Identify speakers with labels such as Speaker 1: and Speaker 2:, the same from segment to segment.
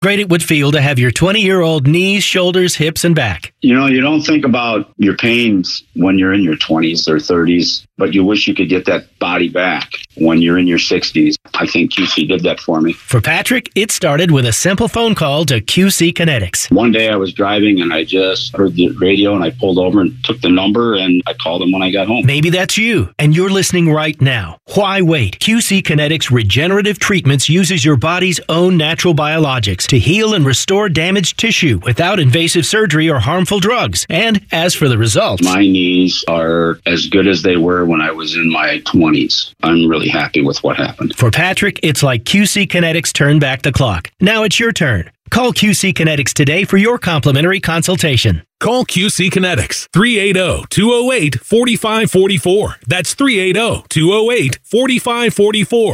Speaker 1: great it would feel to have your 20-year-old knees, shoulders, hips, and back.
Speaker 2: You know, you don't think about your pains when you're in your 20s or 30s, but you wish you could get that body back when you're in your 60s. I think QC did that for me.
Speaker 1: For Patrick, it started with a simple phone call to QC Kinetics.
Speaker 2: One day I was driving and I just heard the radio and I pulled over and took the number and I called them when I got home.
Speaker 1: Maybe that's you, and you're listening right now. Why wait? QC Kinetics Regenerative Treatments uses your body's own natural biologics to heal and restore damaged tissue without invasive surgery or harmful drugs. And as for the results,
Speaker 2: my knees are as good as they were when I was in my 20s. I'm really happy with what happened.
Speaker 1: For Patrick, it's like QC Kinetics turned back the clock. Now it's your turn. Call QC Kinetics today for your complimentary consultation.
Speaker 3: Call QC Kinetics, 380-208-4544. That's 380-208-4544.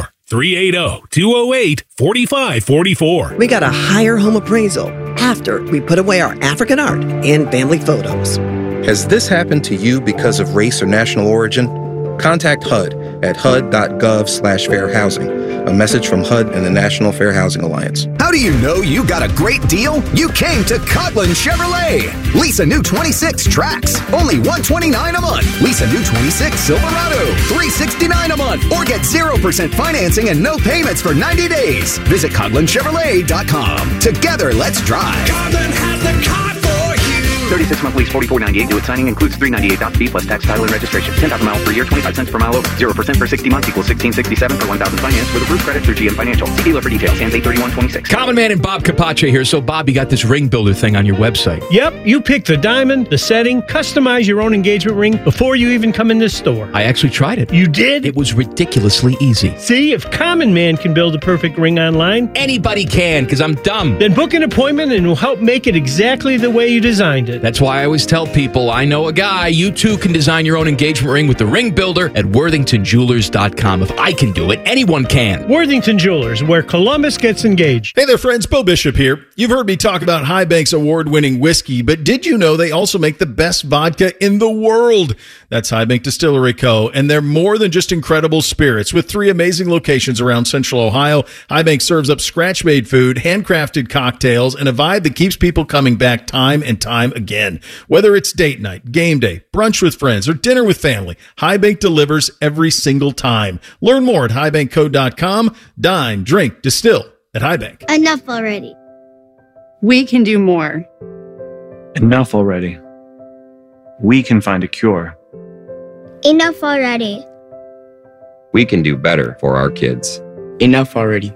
Speaker 3: 380-208-4544.
Speaker 4: We got a higher home appraisal after we put away our African art and family photos.
Speaker 5: Has this happened to you because of race or national origin? Contact HUD at hud.gov/fair housing. A message from HUD and the National Fair Housing Alliance.
Speaker 6: How do you know you got a great deal? You came to Coghlan Chevrolet. Lease a new 26 Trax, only $129 a month. Lease a new 26 Silverado, $369 a month. Or get 0% financing and no payments for 90 days. Visit CoglanChevrolet.com. Together, let's drive.
Speaker 7: Coghlan has the car for you.
Speaker 8: 36-month lease, $44.98 due at signing, includes $398 fee plus tax, title, and registration. 10,000 miles per year, 25 cents per mile over. 0% for 60 months equals $16.67 for 1,000 finance with approved credit through GM Financial. See dealer for details. Hands 8/31/26.
Speaker 9: Common Man and Bob Capace here. So, Bob, you got this ring builder thing on your website.
Speaker 10: Yep, you pick the diamond, the setting, customize your own engagement ring before you even come in this store.
Speaker 9: I actually tried it.
Speaker 10: You did?
Speaker 9: It was ridiculously easy.
Speaker 10: See, if Common Man can build a perfect ring online,
Speaker 9: anybody can, because I'm dumb.
Speaker 10: Then book an appointment and we'll help make it exactly the way you designed it.
Speaker 9: That's why I always tell people, I know a guy. You too can design your own engagement ring with the ring builder at WorthingtonJewelers.com. If I can do it, anyone can.
Speaker 10: Worthington Jewelers, where Columbus gets engaged.
Speaker 11: Hey there, friends. Bill Bishop here. You've heard me talk about High Bank's award-winning whiskey, but did you know they also make the best vodka in the world? That's High Bank Distillery Co., and they're more than just incredible spirits. With 3 amazing locations around Central Ohio, High Bank serves up scratch-made food, handcrafted cocktails, and a vibe that keeps people coming back time and time again. Whether it's date night, game day, brunch with friends, or dinner with family, High Bank delivers every single time. Learn more at highbankco.com. Dine, drink, distill at High Bank.
Speaker 12: Enough already.
Speaker 13: We can do more.
Speaker 14: Enough already. We can find a cure.
Speaker 12: Enough already.
Speaker 15: We can do better for our kids.
Speaker 16: Enough already.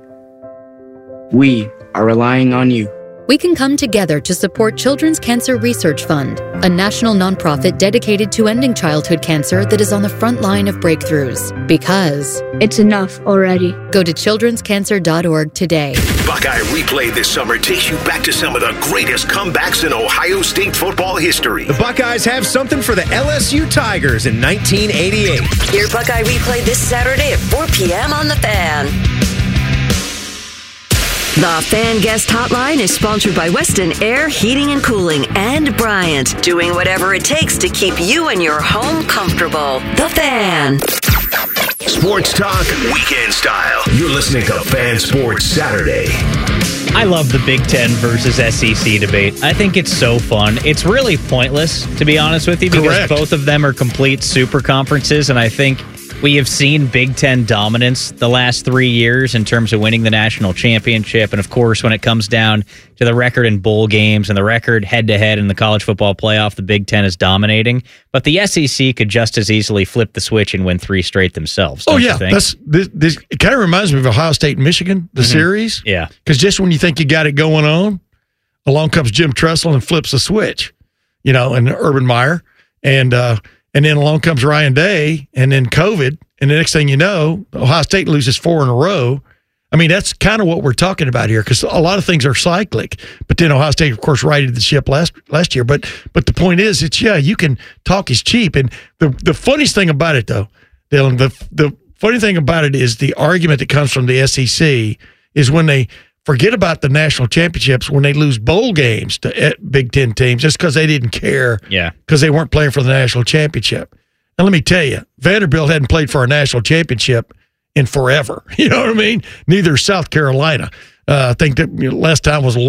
Speaker 16: We are relying on you.
Speaker 17: We can come together to support Children's Cancer Research Fund, a national nonprofit dedicated to ending childhood cancer that is on the front line of breakthroughs. Because
Speaker 12: it's enough already.
Speaker 17: Go to childrenscancer.org today.
Speaker 7: Buckeye Replay this summer takes you back to some of the greatest comebacks in Ohio State football history.
Speaker 18: The Buckeyes have something for the LSU Tigers in 1988.
Speaker 19: Hear Buckeye Replay this Saturday at 4 p.m. on The Fan. The Fan Guest Hotline is sponsored by Weston Air Heating and Cooling and Bryant, doing whatever it takes to keep you and your home comfortable. The Fan.
Speaker 7: Sports talk, weekend style. You're listening to Fan Sports Saturday.
Speaker 20: I love the Big Ten versus SEC debate. I think it's so fun. It's really pointless, to be honest with you, because both of them are complete super conferences, and I think we have seen Big Ten dominance the last 3 years in terms of winning the national championship. And, of course, when it comes down to the record in bowl games and the record head-to-head in the college football playoff, the Big Ten is dominating. But the SEC could just as easily flip the switch and win 3 straight themselves.
Speaker 21: Oh, yeah. This it kind of reminds me of Ohio State and Michigan, the series.
Speaker 20: Yeah.
Speaker 21: Because just when you think you got it going on, along comes Jim Tressel and flips the switch, and Urban Meyer. And then along comes Ryan Day, and then COVID, and the next thing you know, Ohio State loses 4 in a row. I mean, that's kind of what we're talking about here, because a lot of things are cyclic. But then Ohio State, of course, righted the ship last year. But the point is, you can talk is cheap. And the funniest thing about it, though, Dylan, the funny thing about it is the argument that comes from the SEC is when they forget about the national championships, when they lose bowl games to Big Ten teams just because they didn't care, because they weren't playing for the national championship. And let me tell you, Vanderbilt hadn't played for a national championship in forever. You know what I mean? Neither South Carolina. I think that last time was